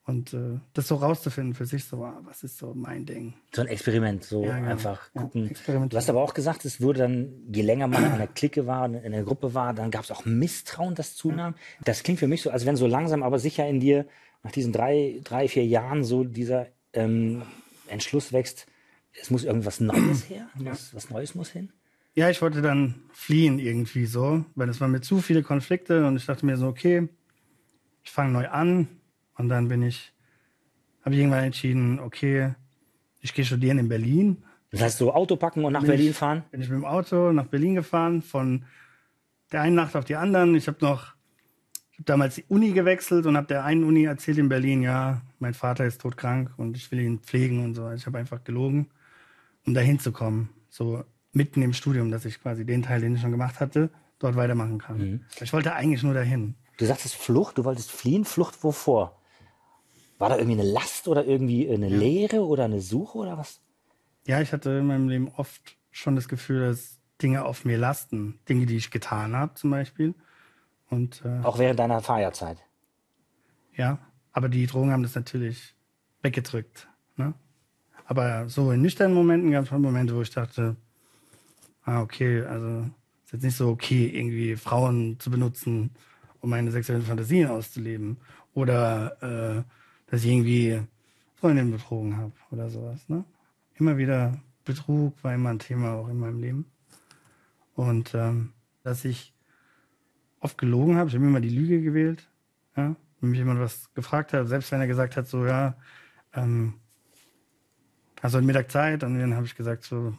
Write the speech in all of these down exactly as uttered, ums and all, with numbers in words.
Und äh, das so rauszufinden für sich, so, wow, was ist so mein Ding. So ein Experiment, so Ja, genau. einfach gucken. Ja, du hast aber auch gesagt, es wurde dann, je länger man in einer Clique war, in einer Gruppe war, dann gab es auch Misstrauen, das zunahm. Ja. Das klingt für mich so, als wenn so langsam, aber sicher in dir nach diesen drei, drei vier Jahren so dieser ähm, Entschluss wächst, es muss irgendwas Neues her, ja. was, was Neues muss hin. Ja, ich wollte dann fliehen irgendwie so, weil es waren mir zu viele Konflikte und ich dachte mir so, okay, ich fange neu an und dann bin ich, habe ich irgendwann entschieden, okay, ich gehe studieren in Berlin. Das heißt so Auto packen und nach bin Berlin ich, fahren? Bin ich mit dem Auto nach Berlin gefahren, von der einen Nacht auf die anderen. Ich habe noch, ich habe damals die Uni gewechselt und habe der einen Uni erzählt in Berlin, ja, mein Vater ist todkrank und ich will ihn pflegen und so. Ich habe einfach gelogen, um da hinzukommen. So mitten im Studium, dass ich quasi den Teil, den ich schon gemacht hatte, dort weitermachen kann. Mhm. Ich wollte eigentlich nur dahin. Du sagtest Flucht, du wolltest fliehen. Flucht wovor? War da irgendwie eine Last oder irgendwie eine ja. Leere oder eine Suche oder was? Ja, ich hatte in meinem Leben oft schon das Gefühl, dass Dinge auf mir lasten. Dinge, die ich getan habe zum Beispiel. Und, äh, auch während deiner Feierzeit? Ja, aber die Drogen haben das natürlich weggedrückt. Ne? Aber so in nüchternen Momenten gab es schon Momente, wo ich dachte, ah, okay, also ist jetzt nicht so okay, irgendwie Frauen zu benutzen, um meine sexuellen Fantasien auszuleben. Oder äh, dass ich irgendwie Freundinnen betrogen habe oder sowas. Ne? Immer wieder Betrug war immer ein Thema auch in meinem Leben. Und ähm, dass ich oft gelogen habe, ich habe immer die Lüge gewählt. Ja? Wenn mich jemand was gefragt hat, selbst wenn er gesagt hat, so, ja, ähm, hast du heute Mittag Zeit? Und dann habe ich gesagt, so,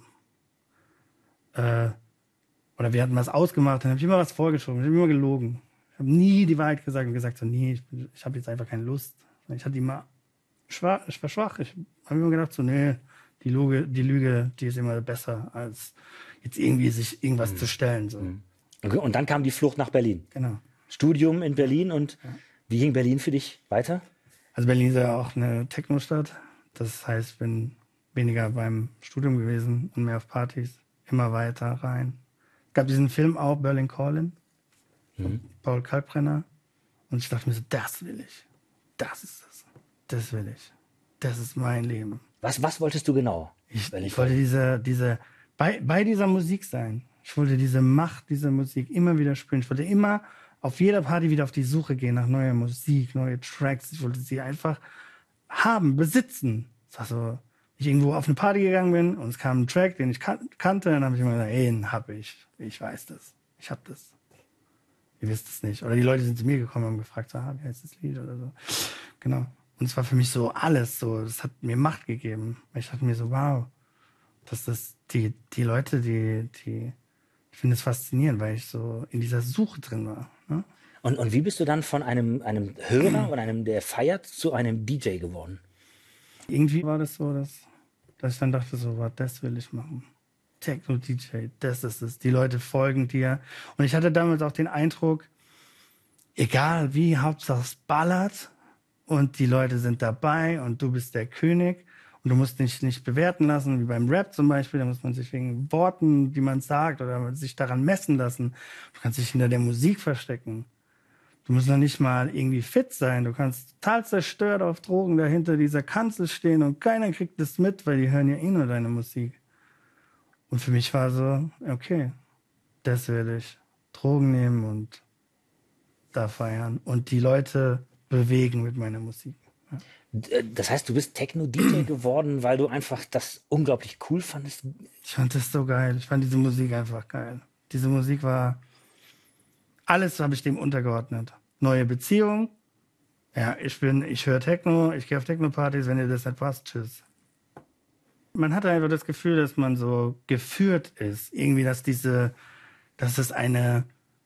äh, oder wir hatten was ausgemacht, dann habe ich immer was vorgeschoben, ich habe immer gelogen. Ich habe nie die Wahrheit gesagt und gesagt, so, nee, ich, ich habe jetzt einfach keine Lust. Ich hatte immer, schwach, ich war schwach. Ich habe immer gedacht, so, nee, die Lüge, die Lüge, die ist immer besser, als jetzt irgendwie sich irgendwas mhm. zu stellen. So. Okay, und dann kam die Flucht nach Berlin. Genau. Studium in Berlin und ja. wie ging Berlin für dich weiter? Also Berlin ist ja auch eine Techno-Stadt. Das heißt, ich bin weniger beim Studium gewesen und mehr auf Partys. Immer weiter rein. Es gab diesen Film auch, Berlin Calling, mhm. Paul Kalkbrenner. Und ich dachte mir so, das will ich. Das ist es. Das will ich. Das ist mein Leben. Was, was wolltest du genau? Ich, ich wollte diese, diese, bei, bei dieser Musik sein. Ich wollte diese Macht dieser Musik immer wieder spüren. Ich wollte immer auf jeder Party wieder auf die Suche gehen nach neuer Musik, neue Tracks. Ich wollte sie einfach haben, besitzen. Das war so, ich irgendwo auf eine Party gegangen bin und es kam ein Track, den ich kan- kannte. Dann habe ich immer gesagt, ey, den hab ich. Ich weiß das. Ich hab das. Ihr wisst es nicht. Oder die Leute sind zu mir gekommen und haben gefragt, so, ah, wie heißt das Lied oder so. Genau. Und es war für mich so alles so. Das hat mir Macht gegeben. Ich dachte mir so, wow, dass das die, die Leute, die, die, ich finde es faszinierend, weil ich so in dieser Suche drin war. Ne? Und, und wie bist du dann von einem, einem Hörer und einem, der feiert, zu einem D J geworden? Irgendwie war das so, dass, dass ich dann dachte, so, was, das will ich machen. Techno-D J, das ist es. Die Leute folgen dir. Und ich hatte damals auch den Eindruck, egal wie, Hauptsache es ballert und die Leute sind dabei und du bist der König und du musst dich nicht bewerten lassen, wie beim Rap zum Beispiel. Da muss man sich wegen Worten, die man sagt, oder sich daran messen lassen. Du kannst dich hinter der Musik verstecken. Du musst noch nicht mal irgendwie fit sein. Du kannst total zerstört auf Drogen da hinter dieser Kanzel stehen und keiner kriegt das mit, weil die hören ja eh nur deine Musik. Und für mich war so, okay, das will ich. Drogen nehmen und da feiern und die Leute bewegen mit meiner Musik. Ja. Das heißt, du bist Techno-D J geworden, weil du einfach das unglaublich cool fandest? Ich fand das so geil. Ich fand diese Musik einfach geil. Diese Musik war, alles habe ich dem untergeordnet. Neue Beziehung. Ja, ich bin, ich höre Techno, ich gehe auf Techno-Partys, wenn ihr das nicht passt, tschüss. Man hatte einfach das Gefühl, dass man so geführt ist. Irgendwie, dass diese, dass es eine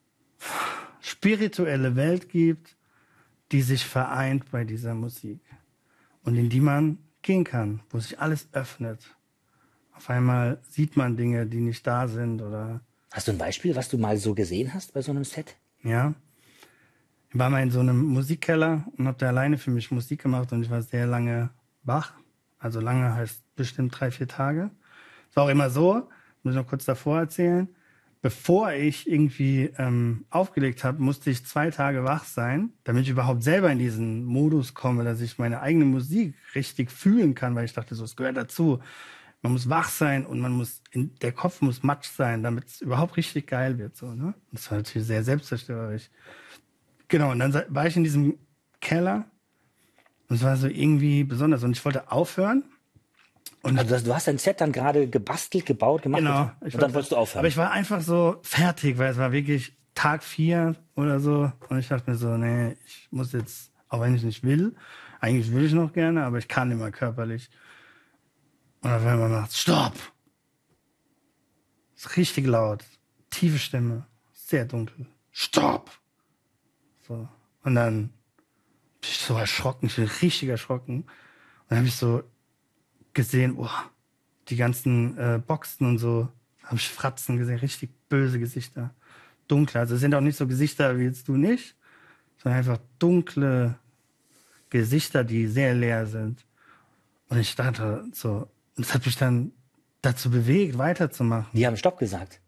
spirituelle Welt gibt, die sich vereint bei dieser Musik. Und in die man gehen kann, wo sich alles öffnet. Auf einmal sieht man Dinge, die nicht da sind, oder. Hast du ein Beispiel, was du mal so gesehen hast bei so einem Set? Ja. Ich war mal in so einem Musikkeller und habe da alleine für mich Musik gemacht und ich war sehr lange wach. Also lange heißt bestimmt drei, vier Tage. Es war auch immer so, muss ich noch kurz davor erzählen. bevor ich irgendwie ähm, aufgelegt habe, musste ich zwei Tage wach sein, damit ich überhaupt selber in diesen Modus komme, dass ich meine eigene Musik richtig fühlen kann, weil ich dachte, so, es gehört dazu. Man muss wach sein und man muss, in, der Kopf muss matsch sein, damit es überhaupt richtig geil wird. So, ne? Das war natürlich sehr selbstzerstörerisch. Genau, und dann war ich in diesem Keller und es war so irgendwie besonders. Und ich wollte aufhören. Und also das, du hast dein Set dann gerade gebastelt, gebaut, gemacht genau, und, und dann wolltest du aufhören. Aber ich war einfach so fertig, weil es war wirklich Tag vier oder so. Und ich dachte mir so, nee, ich muss jetzt, auch wenn ich nicht will, eigentlich will ich noch gerne, aber ich kann immer körperlich. Und auf einmal macht Stopp! Ist richtig laut, tiefe Stimme, sehr dunkel. Stopp! So. Und dann bin ich so erschrocken, ich bin richtig erschrocken. Und dann habe ich so gesehen, oh, die ganzen äh, Boxen und so, habe ich Fratzen gesehen, richtig böse Gesichter. Dunkle, also es sind auch nicht so Gesichter wie jetzt du nicht, sondern einfach dunkle Gesichter, die sehr leer sind. Und ich dachte so, das hat mich dann dazu bewegt, weiterzumachen. Die haben Stopp gesagt.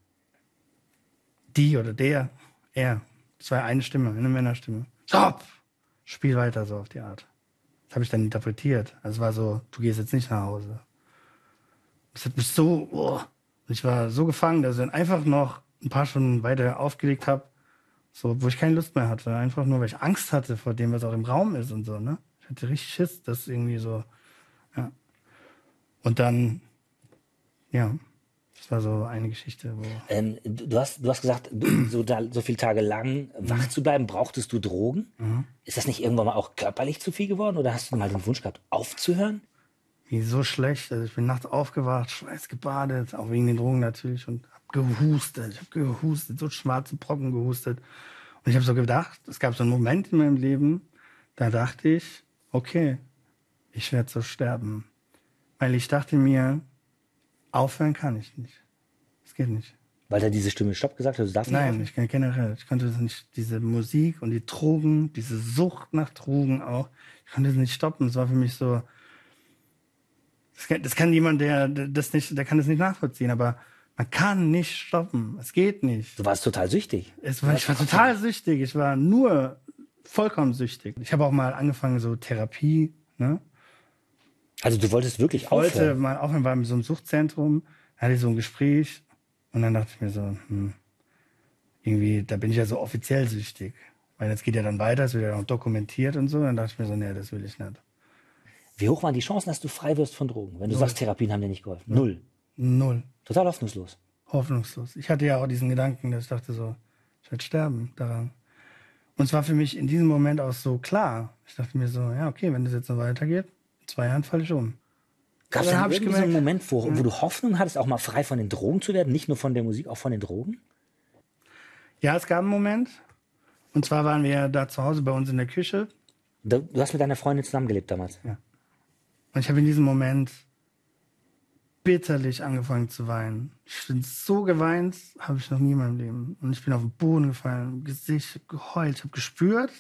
Die oder der, er. Das war eine Stimme, eine Männerstimme. Stopp! Spiel weiter, so auf die Art. Das habe ich dann interpretiert. Also es war so, du gehst jetzt nicht nach Hause. Das hat mich so, oh. Ich war so gefangen, dass ich dann einfach noch ein paar Stunden weiter aufgelegt habe, so, wo ich keine Lust mehr hatte. Einfach nur, weil ich Angst hatte vor dem, was auch im Raum ist und so, ne? Ich hatte richtig Schiss, das irgendwie so, ja. Und dann, ja, das war so eine Geschichte, wo... Ähm, du, du, hast, du hast gesagt, du, so, da, so viele Tage lang wach zu bleiben, brauchtest du Drogen? Mhm. Ist das nicht irgendwann mal auch körperlich zu viel geworden? Oder hast du mal den Wunsch gehabt, aufzuhören? Wie so schlecht. Also ich bin nachts aufgewacht, schweißgebadet, auch wegen den Drogen natürlich, und hab gehustet. Ich habe gehustet, so schwarze Brocken gehustet. Und ich habe so gedacht, es gab so einen Moment in meinem Leben, da dachte ich, okay, ich werde so sterben. Weil ich dachte mir, aufhören kann ich nicht. Das geht nicht. Weil da diese Stimme Stopp gesagt hat, du darfst nicht Nein, aufhören? ich kann generell. Ich konnte das nicht, diese Musik und die Drogen, diese Sucht nach Drogen auch, ich konnte das nicht stoppen. Es war für mich so, das kann, das kann jemand, der das nicht, der kann das nicht nachvollziehen, aber man kann nicht stoppen. Es geht nicht. Du warst total süchtig. Es war, ich war total süchtig. Ich war nur vollkommen süchtig. Ich habe auch mal angefangen, so Therapie, ne? Also du wolltest wirklich Ich wollte aufhören? mal aufhören, war in so einem Suchtzentrum, da hatte ich so ein Gespräch und dann dachte ich mir so, hm, irgendwie, da bin ich ja so offiziell süchtig. Weil das geht ja dann weiter, es wird ja auch dokumentiert und so. Dann dachte ich mir so, nee, das will ich nicht. Wie hoch waren die Chancen, dass du frei wirst von Drogen? Wenn du Null. sagst, Therapien haben dir nicht geholfen. Null. Null. Total hoffnungslos. Hoffnungslos. Ich hatte ja auch diesen Gedanken, dass ich dachte so, ich werde sterben daran. Und es war für mich in diesem Moment auch so klar. Ich dachte mir so, ja, okay, wenn das jetzt so weitergeht, in zwei Jahren falle ich um. Gab es Dann denn hab ich irgendwie so einen gemerkt- Moment, wo, wo du Hoffnung hattest, auch mal frei von den Drogen zu werden? Nicht nur von der Musik, auch von den Drogen? Ja, es gab einen Moment. Und zwar waren wir da zu Hause bei uns in der Küche. Du, du hast mit deiner Freundin zusammengelebt damals. Ja. Und ich habe in diesem Moment bitterlich angefangen zu weinen. Ich bin so geweint, habe ich noch nie in meinem Leben. Und ich bin auf den Boden gefallen, im Gesicht, hab geheult, ich habe gespürt,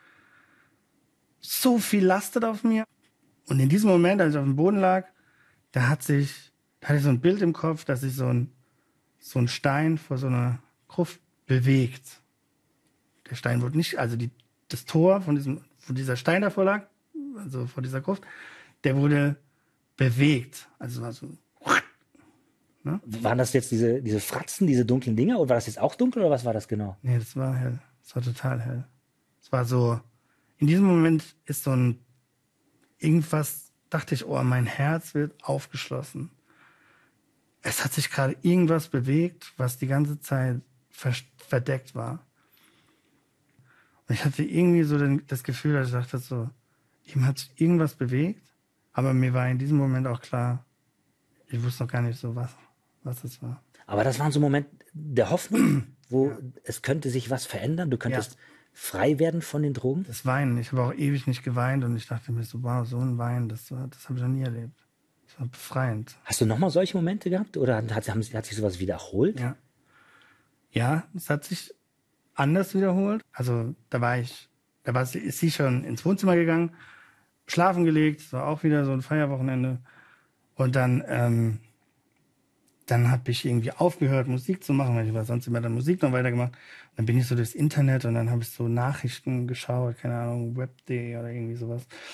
so viel lastet auf mir. Und in diesem Moment, als ich auf dem Boden lag, da hat sich, da hatte ich so ein Bild im Kopf, dass sich so ein, so ein Stein vor so einer Gruft bewegt. Der Stein wurde nicht, also die, das Tor von diesem, wo dieser Stein davor lag, also vor dieser Gruft, der wurde bewegt. Also es war so, Waren das jetzt diese, diese Fratzen, diese dunklen Dinge? Oder war das jetzt auch dunkel oder was war das genau? nee, das war hell. Das war total hell. Es war so, in diesem Moment ist so ein, irgendwas, dachte ich, oh, mein Herz wird aufgeschlossen. Es hat sich gerade irgendwas bewegt, was die ganze Zeit ver- verdeckt war. Und ich hatte irgendwie so den, das Gefühl, dass ich dachte so, ihm hat sich irgendwas bewegt, aber mir war in diesem Moment auch klar, ich wusste noch gar nicht so, was, was das war. Aber das war so ein Moment der Hoffnung, wo es könnte sich was verändern. Du könntest Ja. frei werden von den Drogen. Das Weinen, ich habe auch ewig nicht geweint und ich dachte mir so, wow, so ein Wein, das, war- das habe ich noch nie erlebt. Das war befreiend. Hast du nochmal solche Momente gehabt oder hat, haben, hat sich sowas wiederholt? Ja. Ja, es hat sich anders wiederholt. Also da war ich, da war sie, ist sie schon ins Wohnzimmer gegangen, schlafen gelegt, es war auch wieder so ein Feierwochenende. Und dann ähm, dann habe ich irgendwie aufgehört, Musik zu machen, weil ich war sonst immer dann Musik noch weitergemacht. Dann bin ich so durchs Internet und dann habe ich so Nachrichten geschaut, keine Ahnung, web punkt de oder irgendwie sowas.